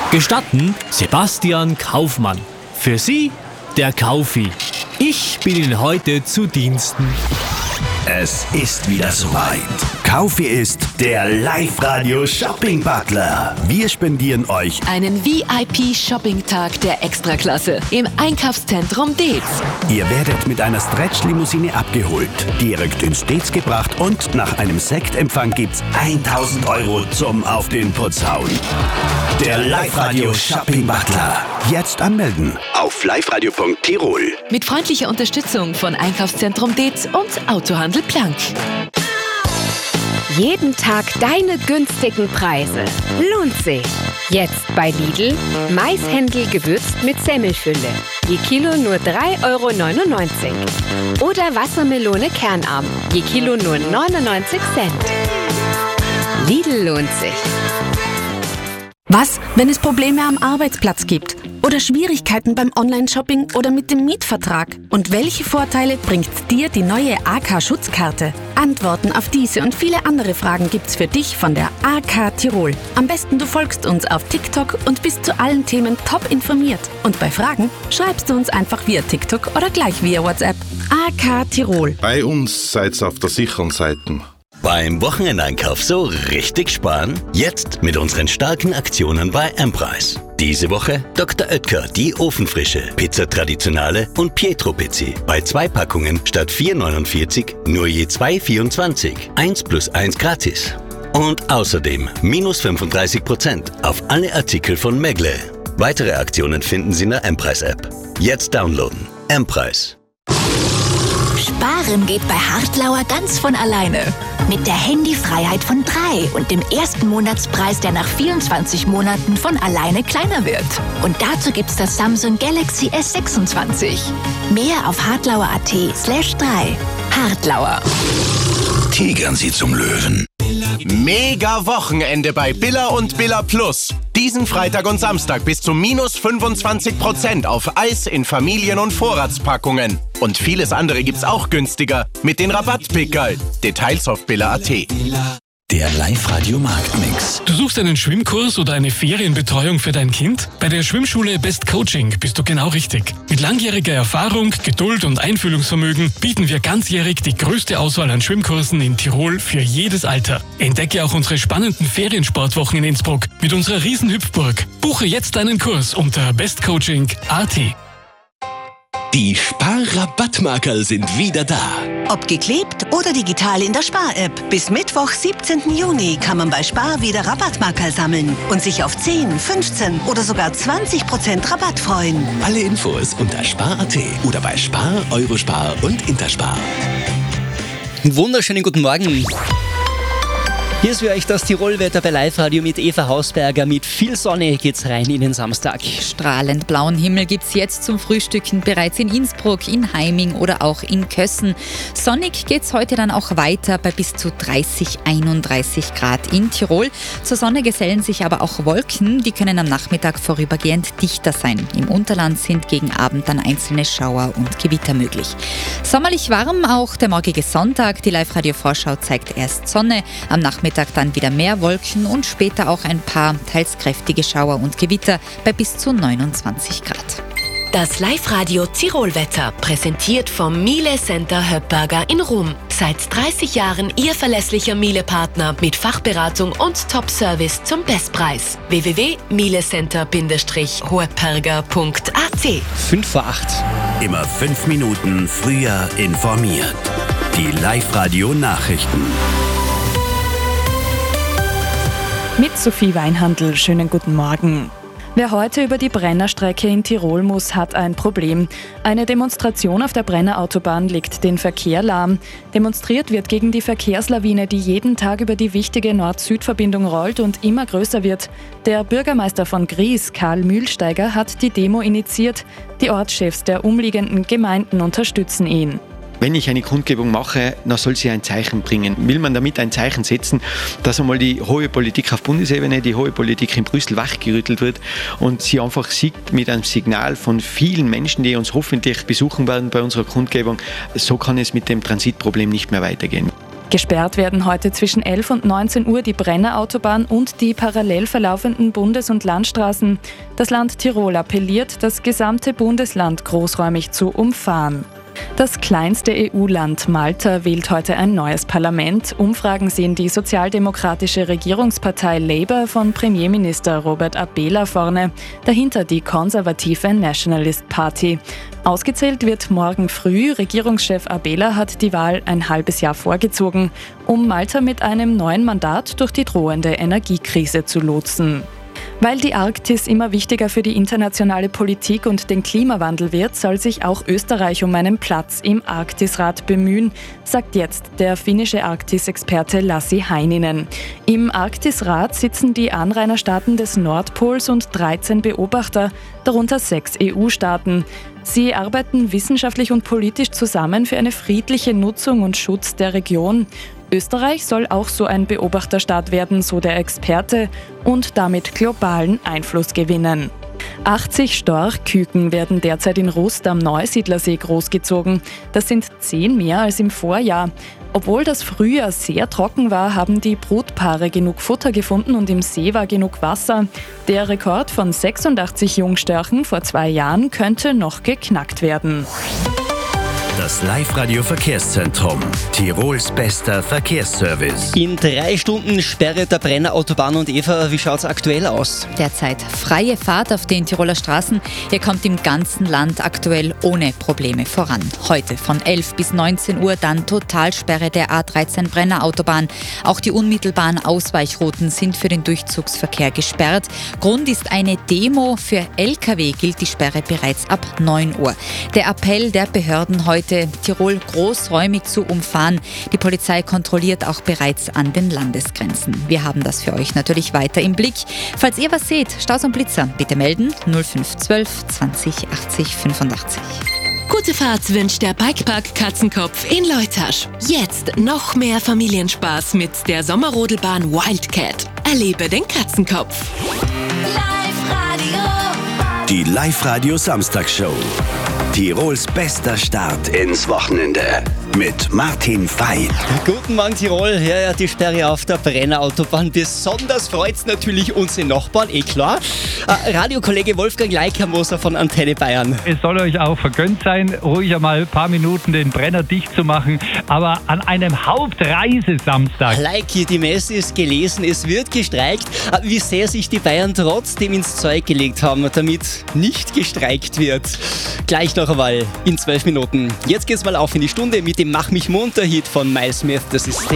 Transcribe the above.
Gestatten Sebastian Kaufmann. Für Sie der Kaufi. Ich bin Ihnen heute zu Diensten. Es ist wieder soweit. Kaufi ist der Live-Radio-Shopping-Butler. Wir spendieren euch einen VIP-Shopping-Tag der Extraklasse im Einkaufszentrum Deetz. Ihr werdet mit einer Stretch-Limousine abgeholt, direkt ins Deetz gebracht und nach einem Sektempfang gibt's 1.000 € zum Auf den Putz hauen. Der Live-Radio-Shopping-Butler. Jetzt anmelden auf liveradio.tirol. Mit freundlicher Unterstützung von Einkaufszentrum Deetz und Autohandel Plank. Jeden Tag deine günstigen Preise. Lohnt sich. Jetzt bei Lidl. Maishändel gewürzt mit Semmelfülle. Je Kilo nur 3,99 €. Oder Wassermelone Kernarm. Je Kilo nur 99 Cent. Lidl lohnt sich. Was, wenn es Probleme am Arbeitsplatz gibt? Oder Schwierigkeiten beim Online-Shopping oder mit dem Mietvertrag? Und welche Vorteile bringt dir die neue AK-Schutzkarte? Antworten auf diese und viele andere Fragen gibt's für dich von der AK Tirol. Am besten du folgst uns auf TikTok und bist zu allen Themen top informiert. Und bei Fragen schreibst du uns einfach via TikTok oder gleich via WhatsApp. AK Tirol. Bei uns seid's auf der sicheren Seite. Beim Wochenendeinkauf so richtig sparen? Jetzt mit unseren starken Aktionen bei M-Preis. Diese Woche Dr. Oetker, die Ofenfrische, Pizza Traditionale und Pietro Pizzi. Bei 2 Packungen statt 4,49 nur je 2,24. 1 + 1 gratis. Und außerdem minus 35% auf alle Artikel von Megle. Weitere Aktionen finden Sie in der M-Preis-App. Jetzt downloaden. M-Preis. Sparen geht bei Hartlauer ganz von alleine. Mit der Handyfreiheit von 3 und dem ersten Monatspreis, der nach 24 Monaten von alleine kleiner wird. Und dazu gibt's das Samsung Galaxy S26. Mehr auf hartlauer.at/3. Hartlauer. Tigern Sie zum Löwen. Mega Wochenende bei Billa und Billa Plus. Diesen Freitag und Samstag bis zu minus 25% auf Eis in Familien- und Vorratspackungen. Und vieles andere gibt's auch günstiger mit den Rabattpickerl. Details auf billa.at. Der Live-Radio-Marktmix. Du suchst einen Schwimmkurs oder eine Ferienbetreuung für dein Kind? Bei der Schwimmschule Best Coaching bist du genau richtig. Mit langjähriger Erfahrung, Geduld und Einfühlungsvermögen bieten wir ganzjährig die größte Auswahl an Schwimmkursen in Tirol für jedes Alter. Entdecke auch unsere spannenden Feriensportwochen in Innsbruck mit unserer Riesenhüpfburg. Buche jetzt deinen Kurs unter bestcoaching.at. Die Sparrabattmarkerl sind wieder da. Ob geklebt oder digital in der Spar-App. Bis Mittwoch, 17. Juni kann man bei Spar wieder Rabattmarkerl sammeln und sich auf 10, 15 oder sogar 20% Rabatt freuen. Alle Infos unter spar.at oder bei Spar, Eurospar und Interspar. Wunderschönen guten Morgen. Hier ist für euch das Tirolwetter bei Live-Radio mit Eva Hausberger. Mit viel Sonne geht's rein in den Samstag. Strahlend blauen Himmel gibt's jetzt zum Frühstücken bereits in Innsbruck, in Heiming oder auch in Kössen. Sonnig geht's heute dann auch weiter bei bis zu 30, 31 Grad in Tirol. Zur Sonne gesellen sich aber auch Wolken, die können am Nachmittag vorübergehend dichter sein. Im Unterland sind gegen Abend dann einzelne Schauer und Gewitter möglich. Sommerlich warm auch der morgige Sonntag. Die Live-Radio-Vorschau zeigt erst Sonne, am Nachmittag dann wieder mehr Wolken und später auch ein paar teils kräftige Schauer und Gewitter bei bis zu 29 Grad. Das Live-Radio Tirolwetter, präsentiert vom Miele Center Höppberger in Rum. Seit 30 Jahren Ihr verlässlicher Miele-Partner mit Fachberatung und Top-Service zum Bestpreis. www.mielecenter-hoepperger.at 5:08. Immer 5 Minuten früher informiert. Die Live-Radio-Nachrichten. Mit Sophie Weinhandl, schönen guten Morgen. Wer heute über die Brennerstrecke in Tirol muss, hat ein Problem. Eine Demonstration auf der Brennerautobahn legt den Verkehr lahm. Demonstriert wird gegen die Verkehrslawine, die jeden Tag über die wichtige Nord-Süd-Verbindung rollt und immer größer wird. Der Bürgermeister von Gries, Karl Mühlsteiger, hat die Demo initiiert. Die Ortschefs der umliegenden Gemeinden unterstützen ihn. Wenn ich eine Kundgebung mache, dann soll sie ein Zeichen bringen. Will man damit ein Zeichen setzen, dass einmal die hohe Politik auf Bundesebene, die hohe Politik in Brüssel wachgerüttelt wird und sie einfach sieht mit einem Signal von vielen Menschen, die uns hoffentlich besuchen werden bei unserer Kundgebung, so kann es mit dem Transitproblem nicht mehr weitergehen. Gesperrt werden heute zwischen 11 und 19 Uhr die Brenner Autobahn und die parallel verlaufenden Bundes- und Landstraßen. Das Land Tirol appelliert, das gesamte Bundesland großräumig zu umfahren. Das kleinste EU-Land Malta wählt heute ein neues Parlament. Umfragen sehen die sozialdemokratische Regierungspartei Labour von Premierminister Robert Abela vorne, dahinter die konservative Nationalist Party. Ausgezählt wird morgen früh. Regierungschef Abela hat die Wahl ein halbes Jahr vorgezogen, um Malta mit einem neuen Mandat durch die drohende Energiekrise zu lotsen. Weil die Arktis immer wichtiger für die internationale Politik und den Klimawandel wird, soll sich auch Österreich um einen Platz im Arktisrat bemühen, sagt jetzt der finnische Arktis-Experte Lassi Heininen. Im Arktisrat sitzen die Anrainerstaaten des Nordpols und 13 Beobachter, darunter 6 EU-Staaten. Sie arbeiten wissenschaftlich und politisch zusammen für eine friedliche Nutzung und Schutz der Region. Österreich soll auch so ein Beobachterstaat werden, so der Experte, und damit globalen Einfluss gewinnen. 80 Storchküken werden derzeit in Rust am Neusiedlersee großgezogen. Das sind 10 mehr als im Vorjahr. Obwohl das Frühjahr sehr trocken war, haben die Brutpaare genug Futter gefunden und im See war genug Wasser. Der Rekord von 86 Jungstörchen vor 2 Jahren könnte noch geknackt werden. Das Live-Radio-Verkehrszentrum. Tirols bester Verkehrsservice. In 3 Stunden Sperre der Brenner Autobahn. Und Eva, wie schaut es aktuell aus? Derzeit freie Fahrt auf den Tiroler Straßen. Ihr kommt im ganzen Land aktuell ohne Probleme voran. Heute von 11 bis 19 Uhr dann Totalsperre der A13 Brenner Autobahn. Auch die unmittelbaren Ausweichrouten sind für den Durchzugsverkehr gesperrt. Grund ist eine Demo. Für Lkw gilt die Sperre bereits ab 9 Uhr. Der Appell der Behörden heute, Tirol großräumig zu umfahren. Die Polizei kontrolliert auch bereits an den Landesgrenzen. Wir haben das für euch natürlich weiter im Blick. Falls ihr was seht, Staus und Blitzer, bitte melden 0512 20 80 85. Gute Fahrt wünscht der Bikepark Katzenkopf in Leutasch. Jetzt noch mehr Familienspaß mit der Sommerrodelbahn Wildcat. Erlebe den Katzenkopf. Die Live-Radio Samstagshow. Tirols bester Start ins Wochenende mit Martin Fey. Guten Morgen Tirol, ja, die Sperre auf der Brenner Autobahn. Besonders freut es natürlich unsere Nachbarn, klar. Radiokollege Wolfgang Leickermoser von Antenne Bayern. Es soll euch auch vergönnt sein, ruhig einmal ein paar Minuten den Brenner dicht zu machen, aber an einem Hauptreisesamstag. Leiki, die Messe ist gelesen, es wird gestreikt. Wie sehr sich die Bayern trotzdem ins Zeug gelegt haben, damit nicht gestreikt wird. Gleich noch einmal in 12 Minuten. Jetzt geht's mal auf in die Stunde mit dem Mach mich munter Hit von Miles Smith. Das ist